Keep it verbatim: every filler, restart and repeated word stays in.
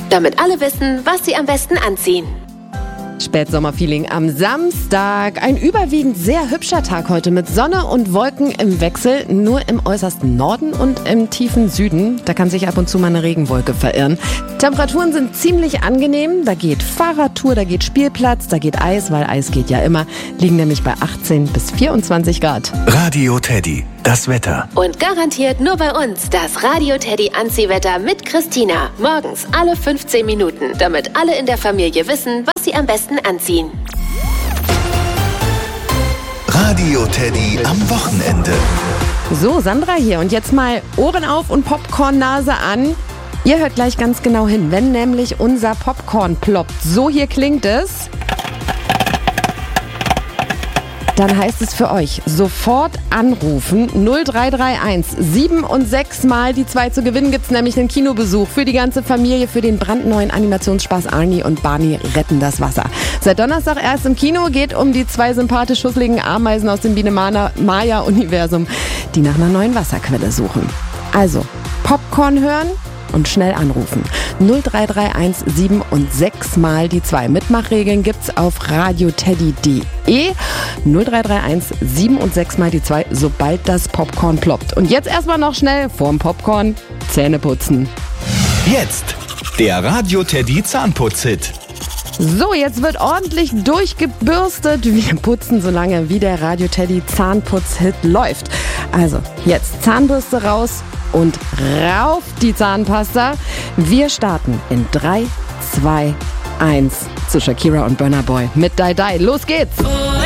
damit alle wissen, was sie am besten anziehen. Spätsommerfeeling am Samstag. Ein überwiegend sehr hübscher Tag heute mit Sonne und Wolken im Wechsel. Nur im äußersten Norden und im tiefen Süden. Da kann sich ab und zu mal eine Regenwolke verirren. Temperaturen sind ziemlich angenehm. Da geht Fahrradtour, da geht Spielplatz, da geht Eis, weil Eis geht ja immer. Liegen nämlich bei achtzehn bis vierundzwanzig Grad. Radio Teddy, das Wetter. Und garantiert nur bei uns das Radio Teddy Anziehwetter mit Christina. Morgens alle fünfzehn Minuten, damit alle in der Familie wissen, was sie am besten anziehen. Radio Teddy am Wochenende. So, Sandra hier und jetzt mal Ohren auf und Popcorn-Nase an. Ihr hört gleich ganz genau hin, wenn nämlich unser Popcorn ploppt. So hier klingt es. Dann heißt es für euch, sofort anrufen. null drei drei eins sieben und sechs Mal die zwei zu gewinnen. Gibt's nämlich einen Kinobesuch für die ganze Familie für den brandneuen Animationsspaß Arnie und Barney retten das Wasser. Seit Donnerstag erst im Kino, geht um die zwei sympathisch schusseligen Ameisen aus dem Biene-Maya-Universum, die nach einer neuen Wasserquelle suchen. Also, Popcorn hören und schnell anrufen. null drei drei eins sieben und sechs Mal die zwei. Mitmachregeln gibt's auf radioteddy punkt de. null drei drei eins sieben und sechs Mal die zwei, sobald das Popcorn ploppt. Und jetzt erstmal noch schnell vorm Popcorn Zähne putzen. Jetzt der Radio Teddy Zahnputz-Hit. So, jetzt wird ordentlich durchgebürstet. Wir putzen so lange, wie der Radio Teddy Zahnputz-Hit läuft. Also, jetzt Zahnbürste raus und rauf die Zahnpasta. Wir starten in drei, zwei, eins zu Shakira und Burna Boy mit Die Die. Los geht's!